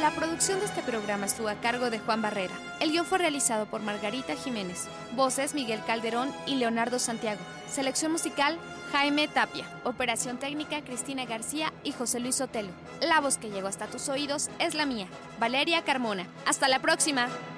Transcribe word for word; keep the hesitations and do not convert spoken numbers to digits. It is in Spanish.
La producción de este programa estuvo a cargo de Juan Barrera. El guión fue realizado por Margarita Jiménez. Voces Miguel Calderón y Leonardo Santiago. Selección musical Jaime Tapia. Operación técnica Cristina García y José Luis Sotelo. La voz que llegó hasta tus oídos es la mía, Valeria Carmona. ¡Hasta la próxima!